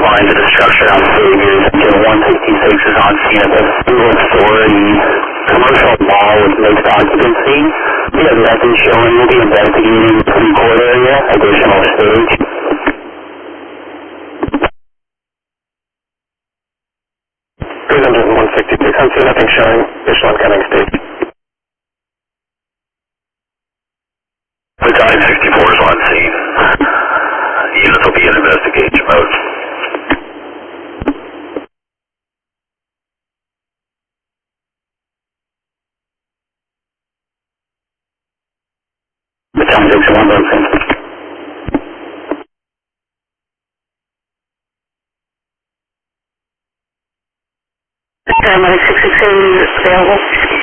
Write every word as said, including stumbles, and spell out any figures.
lines of destruction on Saviors. Until one sixty-six is on scene at the single-story commercial mall with mixed occupancy. We have nothing showing. We'll be investigating the food-court area, additional stage. Cruise engine one sixty-six, I'm seeing nothing showing. Additional incoming stage. Battalion sixty-four is on scene. Units will be in investigation mode. Battalion sixty-one is on scene. Paramedic six six eight is available.